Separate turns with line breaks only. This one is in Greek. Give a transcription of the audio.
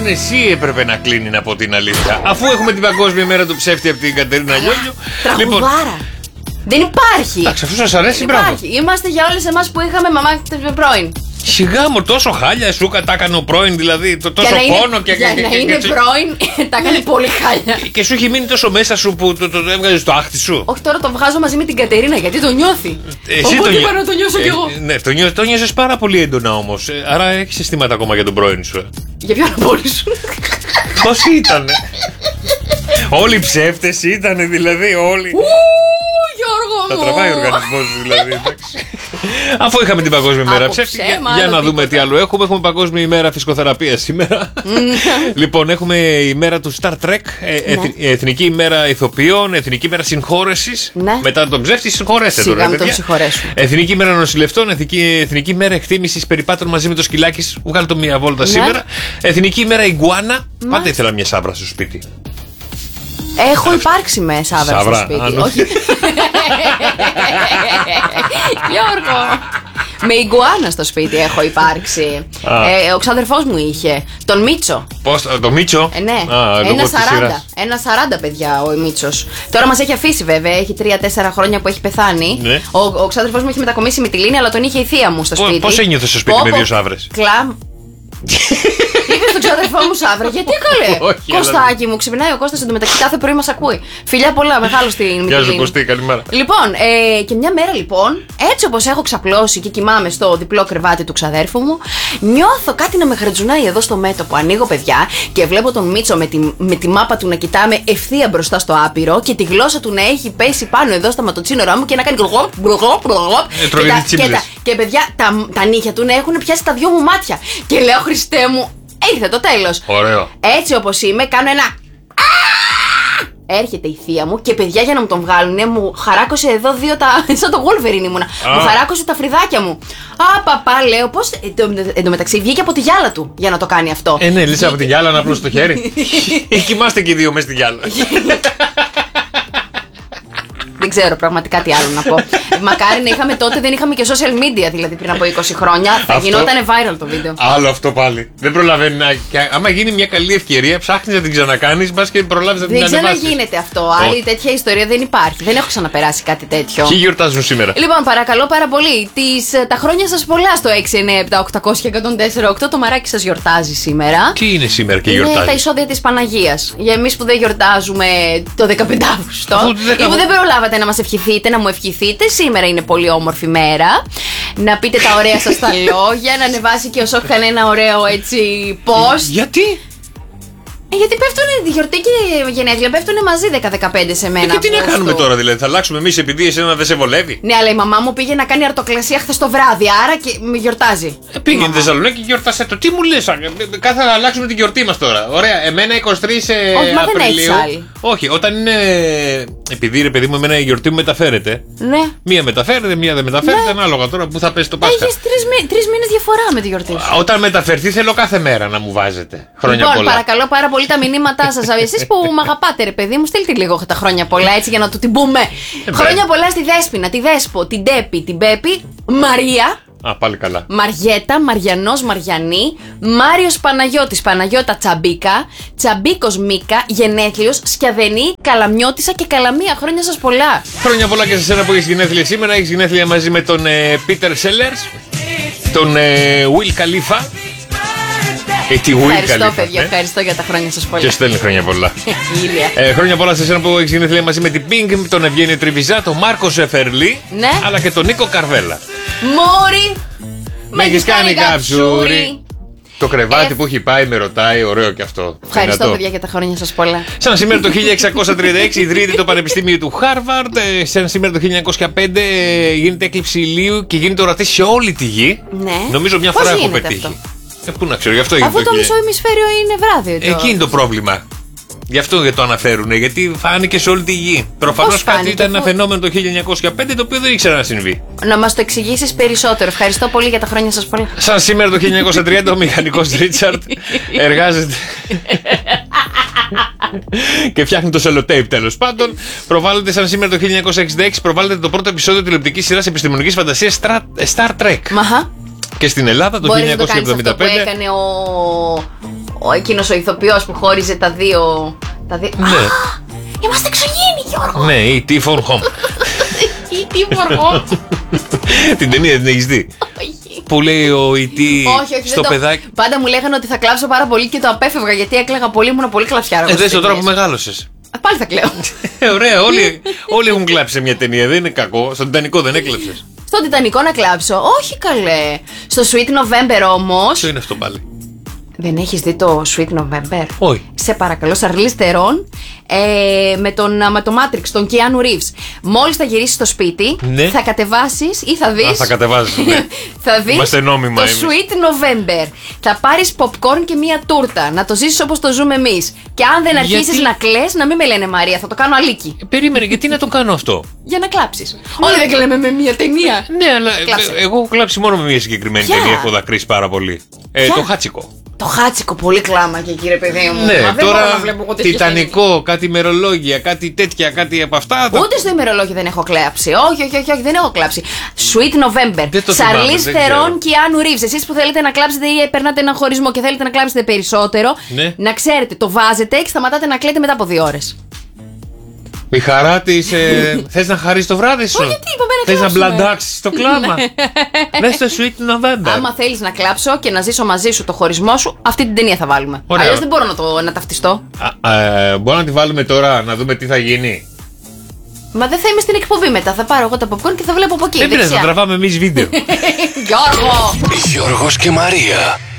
μάλλον εσύ έπρεπε να κλείνει, να πω την αλήθεια. Αφού έχουμε την Παγκόσμια Μέρα του Ψεύτη από την Κατερίνα Λιόλιο.
Τραγουδάρα. Δεν υπάρχει.
Εντάξει, αφού σας αρέσει, μπράβο.
Είμαστε για όλες εμάς που είχαμε μαμά πρώην.
Σιγά μου, τόσο χάλια σου τα έκανε ο πρώην, δηλαδή τόσο πόνο και.
Για να είναι πρώην, τα έκανε πολύ χάλια.
Και σου έχει μείνει τόσο μέσα σου που το έβγαζε στο άχτη σου.
Όχι, τώρα το βγάζω μαζί με την Κατερίνα γιατί το νιώθει.
Εσύ
οπότε είπα να το νιώσω κι εγώ.
Ναι, το νιώσες πάρα πολύ έντονα όμως. Άρα έχεις αισθήματα ακόμα για τον πρώην σου.
Για ποιον από όλους σου?
Πώς ήτανε? Όλοι οι ψεύτες ήτανε, δηλαδή όλοι.
Γιώργο μου!
Θα τραβάει ο οργανισμός δηλαδή. Αφού είχαμε την Παγκόσμια Μέρα Ψεύτη, για να δούμε τι άλλο έχουμε. Έχουμε Παγκόσμια ημέρα φυσικοθεραπείας σήμερα. Λοιπόν, έχουμε η μέρα του Star Trek, Εθνική ημέρα ηθοποιών, Εθνική ημέρα συγχώρεσης. Μετά τον ψεύτη, συγχωρέστε τώρα. Εθνική ημέρα νοσηλευτών, Εθνική ημέρα εκτίμησης περιπάτων μαζί με το σκυλάκι. Βγάλω το μία βόλτα σήμερα. Εθνική ημέρα Ιγκουάνα. Πάντα ήθελα μια σάβρα στο σπίτι.
Έχω υπάρξει με σάβρα στο σπίτι. Όχι. Γιώργο, με ιγκουάνα στο σπίτι έχω υπάρξει. Ο ξαδερφός μου είχε τον Μίτσο.
Πώς, το Μίτσο?
Ναι, 1,40 παιδιά ο Μίτσος. Τώρα μας έχει αφήσει βέβαια, έχει 3-4 χρόνια που έχει πεθάνει.
Ναι.
Ο ξαδερφός μου έχει μετακομίσει με τη Λίνη, αλλά τον είχε η θεία μου στο σπίτι.
Πώς ένιωθες στο σπίτι με δύο σάβρες?
Είπε στον ξαδερφό μου σάβρα, γιατί καλέ. Κωστάκι μου, ξυπνάει ο Κώστας εντωμεταξύ κάθε πρωί μας ακούει. Φιλιά πολλά, μεγάλο στην Μητυλίνη.
Γεια σου Κωστή, καλημέρα.
Λοιπόν, και μια μέρα λοιπόν, έτσι όπως έχω ξαπλώσει και κοιμάμαι στο διπλό κρεβάτι του ξαδέρφου μου, νιώθω κάτι να με χρετζουνάει εδώ στο μέτωπο. Ανοίγω, παιδιά, και βλέπω τον Μίτσο με τη μάπα του να κοιτάμε ευθεία μπροστά στο άπειρο και τη γλώσσα του να έχει πέσει πάνω εδώ στα ματοτσίνορά μου και να κάνει και παιδιά, τα νύχια του να έχουν πιάσει τα δυο μου μάτια. Και λέω, Χριστέ μου, ήρθε το τέλος.
Ωραίο.
Έτσι όπως είμαι, κάνω ένα. Έρχεται η θεία μου και παιδιά για να μου τον βγάλουνε, μου χαράκωσε εδώ δύο τα. Σαν το Wolverine ήμουνα. Μου χαράκωσε τα φρυδάκια μου. Παπά, λέω, πώς. Εν τω μεταξύ βγήκε από τη γυάλα του για να το κάνει αυτό.
Ναι, λύσα από τη γυάλα να απλώσει το χέρι. Κοιμάστε και οι δύο μέσα στη γυάλα.
Δεν ξέρω πραγματικά τι άλλο να πω. Μακάρι να είχαμε τότε, δεν είχαμε και social media δηλαδή πριν από 20 χρόνια. Θα γινόταν viral το βίντεο.
Άλλο αυτό πάλι. Δεν προλαβαίνει να. Άμα γίνει μια καλή ευκαιρία, ψάχνεις να την ξανακάνεις, μπας και προλάβεις να την ανεβάσεις.
Δεν ξαναγίνεται αυτό. Άλλη τέτοια ιστορία δεν υπάρχει. Δεν έχω ξαναπεράσει κάτι τέτοιο.
Ποιοι γιορτάζουν σήμερα?
Λοιπόν, παρακαλώ πάρα πολύ. Τα χρόνια σας πολλά στο 697-800 και 104,8. Το μαράκι σας γιορτάζει σήμερα.
Τι είναι σήμερα και γιορτάζει?
Είναι τα εισόδια της Παναγίας. Για εμείς που δεν γιορτάζουμε το 15 Αύγουστο ή που δεν προλάβατε να μας ευχηθείτε, να μου ευχηθείτε. Σήμερα είναι πολύ όμορφη μέρα. Να πείτε τα ωραία σας τα λόγια. Να ανεβάσει και ο Σόκχαν ένα ωραίο έτσι post.
Γιατί?
Γιατί πέφτουνε η γιορτή και η γενέθλια πέφτουνε μαζί 10-15 σε μένα.
Και τι να κάνουμε τώρα δηλαδή? Θα αλλάξουμε εμείς επειδή εσένα δεν σε βολεύει?
Ναι, αλλά η μαμά μου πήγε να κάνει αρτοκλασία χθες το βράδυ, άρα και με γιορτάζει.
Πήγαινε στη Θεσσαλονίκη και γιορτάσε το. Τι μου λες? Κάθε να αλλάξουμε την γιορτή μας τώρα. Ωραία, εμένα 23 Απριλίου. Όχι, όταν είναι. Επειδή ρε παιδί μου, εμένα η γιορτή μου μεταφέρεται.
Ναι.
Μία μεταφέρεται, μία δεν μεταφέρεται. Ανάλογα τώρα που θα πέσει το Πάσχα.
Έχεις 3 μήνες διαφορά με τη γιορτή σου.
Όταν μεταφερθεί, θέλω κάθε μέρα να μου βάζετε. Χρόνια πολλά.
Λοιπόν, παρακαλώ πάρα πολύ τα μηνύματά σας. Εσείς που με αγαπάτε, ρε παιδί μου, στείλτε λίγο τα χρόνια πολλά έτσι για να του την πούμε. Χρόνια πολλά στη Δέσποινα, τη Δέσπο, την Τέπη, την Πέπη, Μαρία.
Πάλι καλά.
Μαριέτα, Μαριανός, Μαριανή, Μάριος Παναγιώτης, Παναγιώτα Τσαμπίκα, Τσαμπίκος Μίκα, Γενέθλιος, Σκιαδενή, Καλαμιώτισσα και Καλαμία. Χρόνια σας πολλά.
Χρόνια πολλά και σε εσένα που έχεις γενέθλια σήμερα. Έχεις γενέθλια μαζί με τον Πίτερ Σέλερς, τον Will Khalifa.
Ευχαριστώ, παιδιά, ευχαριστώ για τα χρόνια σας πολλά.
Και στέλνει χρόνια πολλά. Χρόνια πολλά σε εσένα που έχεις γενέθλια μαζί με την Pink, τον Ευγένιο Τριβιζά, τον Μάρκο Σεφερλή, αλλά και τον Νίκο Καρβέλα.
Μόρι,
με έχεις κάνει καψούρι. Το κρεβάτι που έχει πάει με ρωτάει, ωραίο και αυτό.
Ευχαριστώ, παιδιά, για τα χρόνια σας πολλά.
Σαν σήμερα το 1636 ιδρύεται το Πανεπιστήμιο του Χάρβαρντ. Σαν σήμερα το 1905 γίνεται έκλειψη ηλίου και γίνεται ορατή σε όλη τη γη.
Ναι.
Νομίζω μια φορά έχω πετύχει. Πού να ξέρω, γι' αυτό
αφού το μισό ημισφαίριο είναι βράδυ.
Εκεί είναι το πρόβλημα. Γι' αυτό το αναφέρουν, γιατί φάνηκε σε όλη τη γη. Προφανώς κάτι ήταν ένα φαινόμενο το 1905 το οποίο δεν ήξερα να συμβεί.
Να μας το εξηγήσεις περισσότερο. Ευχαριστώ πολύ για τα χρόνια σας πολλά.
Σαν σήμερα το 1930 ο μηχανικός Ρίτσαρντ εργάζεται και φτιάχνει το σελοτέιπ τέλος πάντων. Προβάλλεται σαν σήμερα το 1966 προβάλλεται το πρώτο επεισόδιο τηλεοπτικής σειράς επιστημονικής φαντασίας Star Trek.
Μαχα.
Και στην Ελλάδα το 1975.
Που έκανε εκείνος ο ηθοποιός που χώριζε τα δύο.
Ναι.
Είμαστε εξωγήινοι, Γιώργο.
Ναι, η T for Home.
Η T for Home.
Την ταινία δεν έχεις δει? Που λέει ο Ιτή στο παιδάκι.
Πάντα μου λέγανε ότι θα κλάψω πάρα πολύ και το απέφευγα γιατί έκλαιγα πολύ, ήμουν πολύ κλαψιάρα.
Δες το τώρα που μεγάλωσες.
Πάλι θα κλαίω.
Ωραία, όλοι έχουν κλάψει σε μια ταινία, δεν είναι κακό. Στον Τιτανικό δεν έκλαψες?
Στον Τιτανικό να κλάψω? Όχι καλέ. Στο Sweet November όμως.
Ποιο είναι αυτό πάλι?
Δεν έχεις δει το Sweet November?
Όχι.
Σε παρακαλώ, Charlize Theron με το Matrix, τον Keanu Reeves. Μόλις θα γυρίσεις στο σπίτι,
ναι,
θα κατεβάσεις ή θα δεις.
Θα κατεβάσεις, ναι.
Θα δεις
είμαστε νόμιμα
το
εμείς.
Sweet November. Θα πάρεις popcorn και μία τούρτα. Να το ζήσεις όπως το ζούμε εμείς. Και αν δεν αρχίσεις να κλαις, να μην με λένε Μαρία, θα το κάνω αλίκη.
Περίμενε, γιατί να το κάνω αυτό?
Για να κλάψεις. Όλοι δεν κλαίμε με μία ταινία.
Ναι, αλλά εγώ έχω κλάψει μόνο με μία συγκεκριμένη ταινία. Έχω δακρύσει πάρα πολύ. Το Χάτσικο.
Το Χάτσικο, πολύ κλάμα και κύριε παιδί μου.
Ναι,
δεν
τώρα
μπορώ να βλέπω εγώ τέτοιες
Τιτανικό,
ταινίες.
κάτι ημερολόγια, κάτι τέτοια, κάτι από αυτά.
Ούτε στο ημερολόγιο δεν έχω κλάψει. Όχι, δεν έχω κλάψει. Sweet November. Charlize Theron και Keanu Reeves. Εσείς που θέλετε να κλάψετε ή περνάτε έναν χωρισμό και θέλετε να κλάψετε περισσότερο,
ναι,
να ξέρετε, το βάζετε και σταματάτε να κλαίτε μετά από 2 ώρες.
Η χαρά της. Θες να χαρείς το βράδυ σου?
Γιατί είπαμε να
θες να
κλάψουμε.
μπλαντάξεις το κλάμα? Λες το Sweet November.
Άμα θέλεις να κλάψω και να ζήσω μαζί σου το χωρισμό σου, αυτή την ταινία θα βάλουμε. Αλλιώς δεν μπορώ να ταυτιστώ.
Μπορώ να τη βάλουμε τώρα να δούμε τι θα γίνει?
Μα δεν θα είμαι στην εκπομπή μετά. Θα πάρω εγώ τα popcorn και θα βλέπω από εκεί.
Δεν πειράζει, θα τραβάμε εμείς βίντεο.
Γιώργο!
Γιώργος και Μαρία.